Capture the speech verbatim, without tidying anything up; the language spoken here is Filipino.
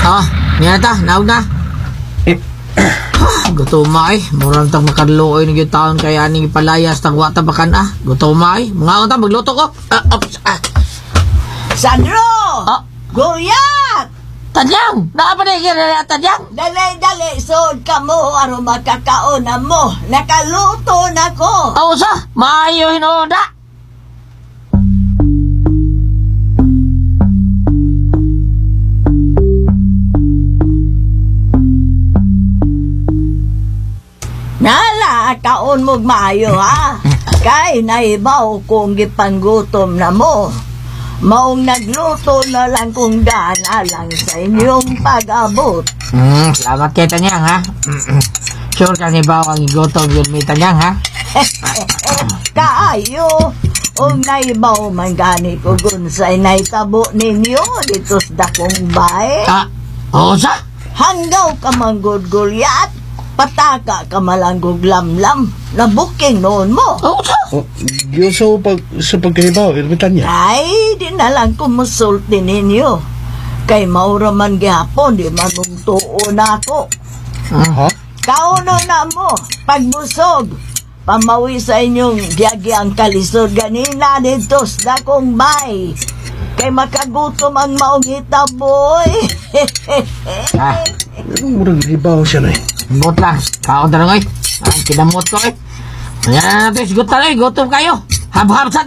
Oh, niya ta, naog na. Gutuma ay, murang tang makadluoy ng yung taon kaya ning ipalayas tang wata bakan ah. Gutuma ay, mga unta magluto ko. Ah, ops, ah. Sandro! Ah. Guyat! Tadyang! Nakapanigil na tadyang! Dali-dali, sod ka mo, aron makakaon na mo. Nakaluto na ko. Aw sa, maayo hinoda. Nala, kaon mo maayo ha. Kay naibaw kung gipanggutom na mo. Maong nagluto na lang kung gana lang sa inyong pag-abot. Hmm, salamat kay Tanyang ha. Sure ka ni ba ang igotong yun may Tanyang ha? Kaayo, o naibaw man gani ko gunsay naitabo ninyo dito sa dakong bay. Ah, oo sa? Hanggaw ka manggod gulyat. Pataka ka malanggog lamlam na booking noon mo. Oo sa? Oh, Diyos sa, pag, sa pagkaibaw, irmitan niya. Ay, di na lang kumusulti ninyo. Kay maura man gihapon, di man tuo na ako. Ha? Kauno na mo, pagbusog. Pamawi sa inyong giyagyang kalisod ganina dito sa dakong bay. Kay makagutom ang maong boy. Ah, Murag ibaw siya na eh. Bot lang. Kaon na lang ay. Ah, kinamot ko ay. Ayan na natin, sigot na lang. Gutom kayo. Hab-hab sa